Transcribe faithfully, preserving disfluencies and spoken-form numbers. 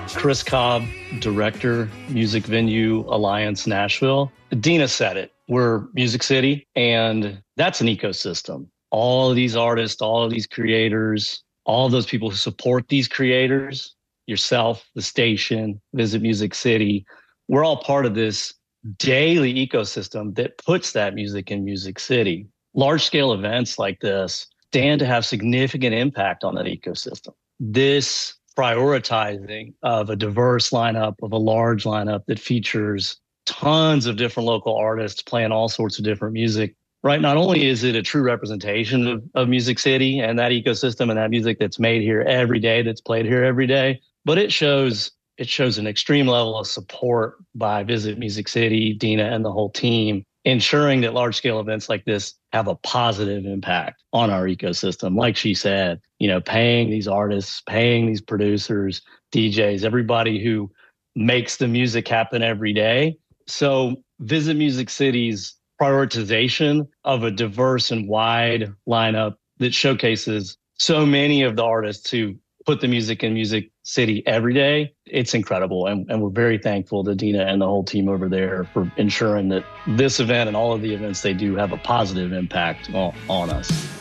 Chris Cobb, Director, Music Venue Alliance Nashville. Dina said it. We're Music City, and that's an ecosystem. All of these artists, all of these creators, all of those people who support these creators, yourself, the station, Visit Music City, we're all part of this daily ecosystem that puts that music in Music City. Large-scale events like this stand to have significant impact on that ecosystem. This prioritizing of a diverse lineup, of a large lineup that features tons of different local artists playing all sorts of different music, right? Not only is it a true representation of, of Music City and that ecosystem and that music that's made here every day, that's played here every day, but it shows it shows an extreme level of support by Visit Music City, Dina, and the whole team, ensuring that large-scale events like this have a positive impact on our ecosystem. Like she said, you know, paying these artists, paying these producers, D Js, everybody who makes the music happen every day. So Visit Music City's prioritization of a diverse and wide lineup that showcases so many of the artists who put the music in Music City every day, it's incredible. And, and we're very thankful to Dina and the whole team over there for ensuring that this event and all of the events they do have a positive impact on, on us.